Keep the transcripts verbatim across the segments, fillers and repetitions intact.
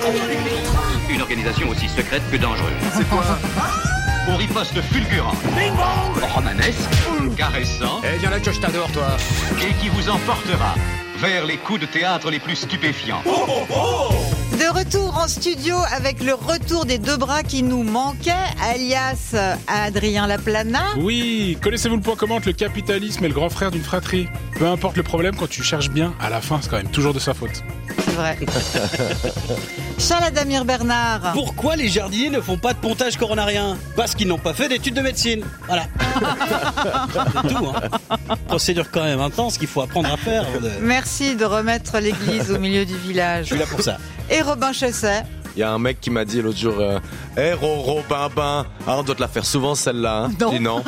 Une organisation aussi secrète que dangereuse. C'est quoi? Au riposte fulgurant, romanesque, caressant, Eh, viens là que je t'adore, toi. et qui vous emportera vers les coups de théâtre les plus stupéfiants. De retour en studio avec le retour des deux bras qui nous manquaient, alias Adrien Laplana. Oui, connaissez-vous le point commun entre le capitalisme et le grand frère d'une fratrie? Peu importe le problème, quand tu cherches bien, à la fin, c'est quand même toujours de sa faute. C'est vrai. Charles Adamir Bernard. Pourquoi les jardiniers ne font pas de pontage coronarien? Parce qu'ils n'ont pas fait d'études de médecine. Voilà. C'est tout, hein. Procédure quand même intense qu'il faut apprendre à faire. De... Merci de remettre l'église au milieu du village. Je suis là pour ça. Et Robin Chesset. Il y a un mec qui m'a dit l'autre jour euh, Hey Roro, ben ben. Ah, on doit te la faire souvent celle-là. Hein. Non. Je dis non.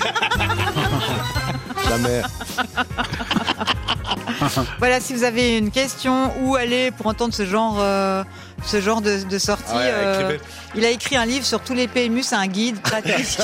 Jamais. Voilà, si vous avez une question, où aller pour entendre ce genre, euh, ce genre de, de sortie, Ah ouais, euh, écrivez. il a écrit un livre sur tous les P M U, c'est un guide pratique.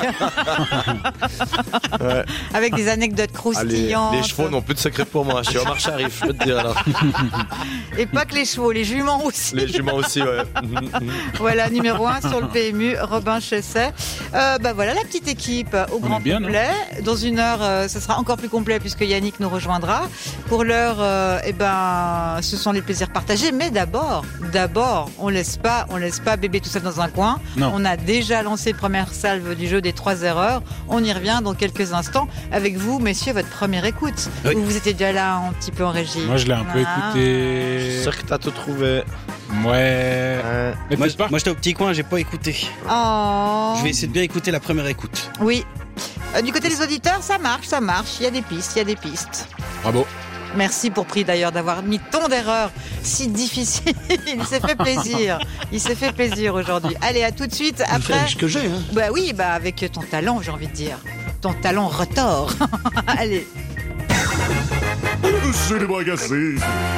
Ouais. Avec des anecdotes Ah, les, croustillantes. les chevaux n'ont plus de secret pour moi. Je suis Omar Sharif, je peux te dire alors. Et pas que les chevaux, les juments aussi. Les juments aussi, ouais. Voilà, numéro un sur le P M U, Robin Chesset. Euh, bah voilà la petite équipe au On grand est bien, complet. Dans une heure, euh, ça sera encore plus complet puisque Yannick nous rejoindra. Pour l'heure, euh, eh ben, ce sont les plaisirs partagés. Mais d'abord, d'abord, on laisse pas, on laisse pas bébé tout seul dans un coin. Non. On a déjà lancé première salve du jeu des trois erreurs. On y revient dans quelques instants avec vous, messieurs, votre première écoute. Oui. Vous, vous étiez déjà là un petit peu en régie. Moi, je l'ai un peu Ah. écouté. C'est sûr que t'as tout trouvé. Ouais. Ouais. Mais Moi, peut-être pas. moi j'étais au petit coin, j'ai pas écouté. Oh. Je vais essayer de bien écouter la première écoute. Oui. Euh, du côté des auditeurs, ça marche, ça marche. Il y a des pistes, il y a des pistes. Bravo. Merci pour prix d'ailleurs d'avoir mis tant d'erreurs si difficiles. Il s'est fait plaisir. Il s'est fait plaisir aujourd'hui. Allez, à tout de suite après. Avec ce que j'ai, hein. Bah oui, bah avec ton talent, j'ai envie de dire. Ton talent retors. Allez. C'est les bras cassés.